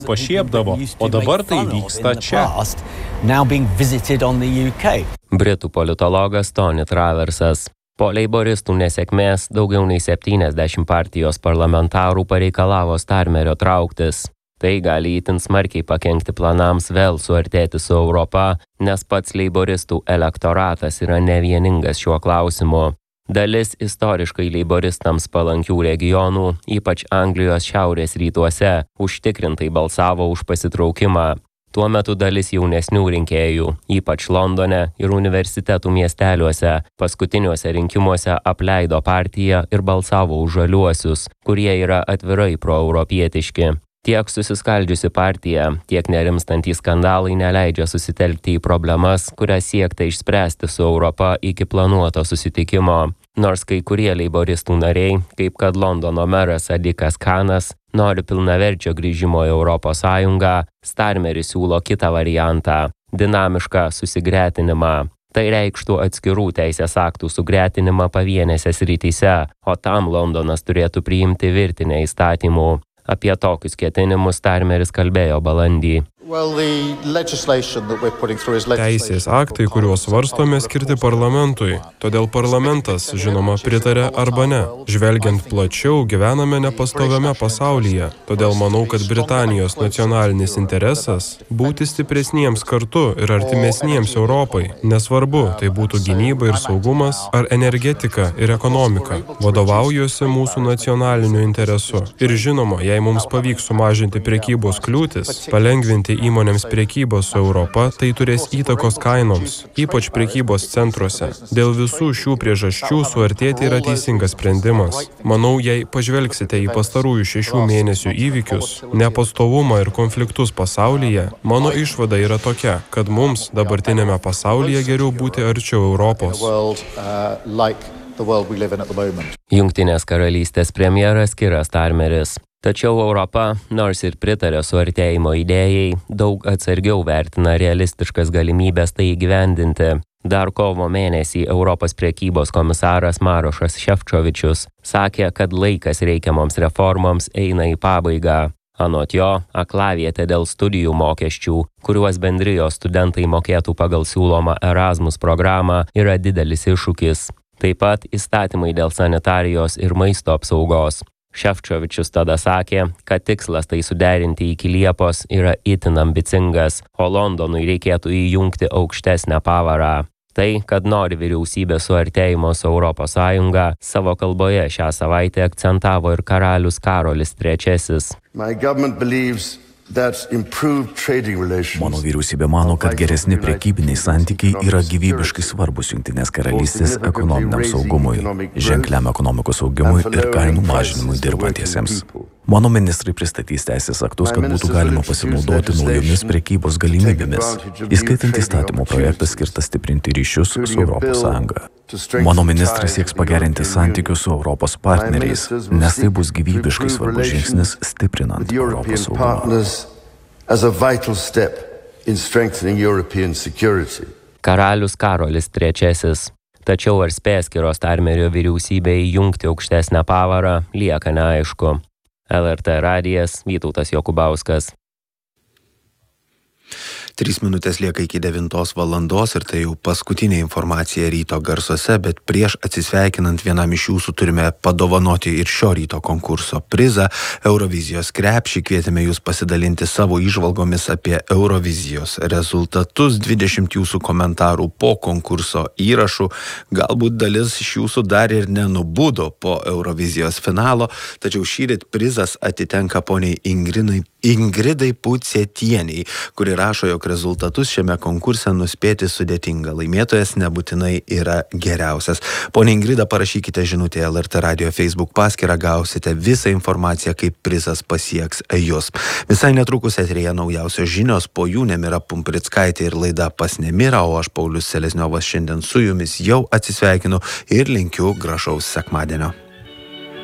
pašiepdavo, o dabar tai vyksta čia. Britų politologas Tony Traversas. Po leiboristų nesėkmės daugiau nei 70 partijos parlamentarų pareikalavo Starmerio trauktis. Tai gali itin smarkiai pakenkti planams vėl suartėti su Europa, nes pats leiboristų elektoratas yra nevieningas šiuo klausimu. Dalis istoriškai leiboristams palankių regionų, ypač Anglijos šiaurės rytuose, užtikrintai balsavo už pasitraukimą. Tuo metu dalis jaunesnių rinkėjų, ypač Londone ir universitetų miesteliuose, paskutiniuose rinkimuose apleido partiją ir balsavo už žaliuosius, kurie yra atvirai proeuropietiški. Tiek susiskaldžiusi partija, tiek nerimstantys skandalai neleidžia susitelkti į problemas, kurias siekta išspręsti su Europa iki planuoto susitikimo. Nors kai kurie leiboristų nariai, kaip kad Londono meras Sadikas Khanas, nori pilnaverčio grįžimo į Europos Sąjungą, Starmeris siūlo kitą variantą – dinamišką susigretinimą. Tai reikštų atskirų teisės aktų sugretinimą pavienėse srityse, o tam Londonas turėtų priimti virtinę įstatymų. Apie tokius ketinimus Starmeris kalbėjo balandį. Teisės aktai, kuriuos svarstome, skirti parlamentui. Todėl parlamentas, žinoma, pritarė arba ne. Žvelgiant plačiau, gyvename nepastoviame pasaulyje. Todėl manau, kad Britanijos nacionalinis interesas – būti stipresniems kartu ir artimesniems Europai. Nesvarbu, tai būtų gynyba ir saugumas, ar energetika ir ekonomika. Vadovaujuosi mūsų nacionaliniu interesu. Ir žinoma, jei mums pavyks sumažinti prekybos kliūtis, palengvinti įmonėms prekybos su Europa, tai turės įtakos kainoms, ypač prekybos centruose. Dėl visų šių priežasčių suartėti yra teisingas sprendimas. Manau, jei pažvelgsite į pastarųjų 6 mėnesių įvykius, nepastovumą ir konfliktus pasaulyje, mano išvada yra tokia, kad mums dabartinėme pasaulyje geriau būti arčiau Europos. Jungtinės karalystės premjeras Keir Starmeris. Tačiau Europa, nors ir pritarė suartėjimo idėjai, daug atsargiau vertina realistiškas galimybės tai įgyvendinti. Dar kovo mėnesį Europos prekybos komisaras Marošas Šefčovičius sakė, kad laikas reikiamoms reformoms eina į pabaigą. Anot jo, aklavietė dėl studijų mokesčių, kuriuos bendrijos studentai mokėtų pagal siūlomą Erasmus programą, yra didelis iššūkis. Taip pat įstatymai dėl sanitarijos ir maisto apsaugos. Šefčovičius tada sakė, kad tikslas tai suderinti iki Liepos yra itin ambicingas, o Londonui reikėtų įjungti aukštesnę pavarą. Tai, kad nori vyriausybė suartėjimo su Europos Sąjunga, savo kalboje šią savaitę akcentavo ir karalius Karolis III. Mano vyriausybė mano, kad geresni prekybiniai santykiai yra gyvybiškai svarbus Jungtinės karalystės ekonominiam saugumui, ženkliam ekonomikos augimui ir kainų mažinimui dirbantiesiems. Mano ministrai pristatys teisės aktus, kad būtų galima pasinaudoti naujomis prekybos galimybėmis, įskaitant įstatymo projektą skirtą stiprinti ryšius su Europos Sąjunga. Mano ministrai sieks pagerinti santykius su Europos partneriais, nes tai bus gyvybiškai svarbus žingsnis stiprinant Europos saugumą. Karalius Karolis III. Tačiau ar spės Keiro Starmerio vyriausybė įjungti aukštesnę pavarą, lieka neaišku. LRT radijas, Vytautas Jokubauskas. 3 minutės lieka iki 9 valandos ir tai jau paskutinė informacija ryto garsuose, bet prieš atsisveikinant vienam iš jūsų turime padovanoti ir šio ryto konkurso prizą Eurovizijos krepšį. Kvietėme jūs pasidalinti savo įžvalgomis apie Eurovizijos rezultatus, 20 jūsų komentarų po konkurso įrašų. Galbūt dalis iš jūsų dar ir nenubudo po Eurovizijos finalo, tačiau šįryt prizas atitenka poniai Ingridai Pucietieniai, kuri rašo, jog rezultatus šiame konkurse nuspėti sudėtinga. Laimėtojas nebūtinai yra geriausias. Ponia Ingrida, parašykite žinutę LRT radio Facebook paskyrą, gausite visą informaciją, kaip prizas pasieks jūs. Visai netrukus eteryje naujausios žinios, po jų Nemira Pumprickaitė ir laida Pas Nemirą, o aš Paulius Selezniovas šiandien su jumis jau atsisveikinu ir linkiu gražaus sekmadienio.